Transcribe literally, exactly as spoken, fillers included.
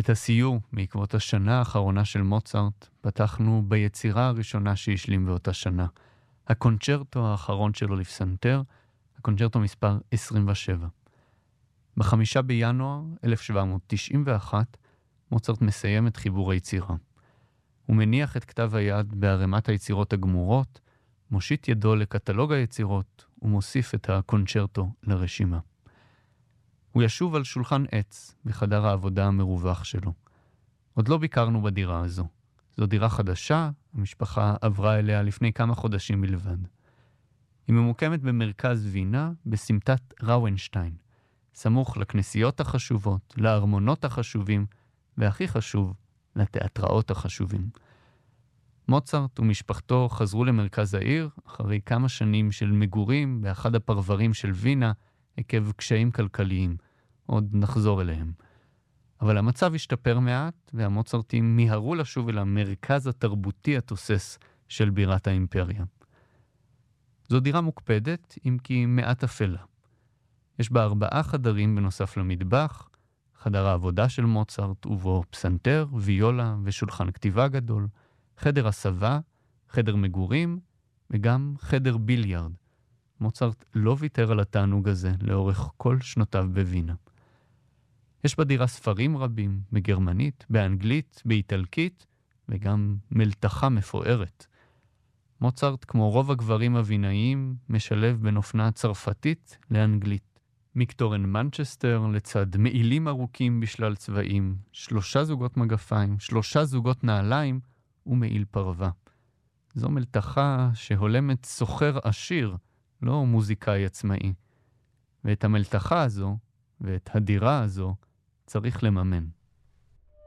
את הסיור בעקבות השנה האחרונה של מוצרט פתחנו ביצירה הראשונה שהשלים באותה שנה, הקונצ'רטו האחרון שלו לפסנתר, הקונצ'רטו מספר עשרים ושבע. בחמישה בינואר אלף שבע מאות תשעים ואחת מוצרט מסיים את חיבור היצירה. הוא מניח את כתב היד בערימת היצירות הגמורות, מושיט ידו לקטלוג היצירות ומוסיף את הקונצ'רטו לרשימה. הוא ישוב על שולחן עץ בחדר העבודה המרווח שלו. עוד לא ביקרנו בדירה הזו. זו דירה חדשה, המשפחה עברה אליה לפני כמה חודשים בלבד. היא ממוקמת במרכז וינה, בסמטת ראוונשטיין, סמוך לכנסיות החשובות, לארמונות החשובים, והכי חשוב, לתיאטראות החשובים. מוצרט ומשפחתו חזרו למרכז העיר אחרי כמה שנים של מגורים באחד הפרברים של וינה עקב קשיים כלכליים. עוד נחזור אליהם. אבל המצב השתפר מעט והמוצרטים מיהרו לשוב אל המרכז התרבותי התוסס של בירת האימפריה. זו דירה מוקפדת אם כי מעט אפלה. יש בה ארבעה חדרים בנוסף למטבח, חדר העבודה של מוצרט ובו פסנתר, ויולה ושולחן כתיבה גדול, חדר הסבה, חדר מגורים וגם חדר ביליארד. מוצרט לא ויתר על התענוג הזה לאורך כל שנותיו בווינה. יש בדירה ספרים רבים, בגרמנית, באנגלית, באיטלקית וגם מלתחה מפוארת. מוצרט, כמו רוב הגברים הווינאיים, משלב בין אופנה צרפתית לאנגלית. מיקטורן מנצ'סטר לצד מעילים ארוכים בשלל צבעים, שלושה זוגות מגפיים, שלושה זוגות נעליים ומעיל פרווה. זו מלתחה שהולמת סוחר עשיר, לא מוזיקאי עצמאי. ואת המלתחה הזו ואת הדירה הזו צריך לממן.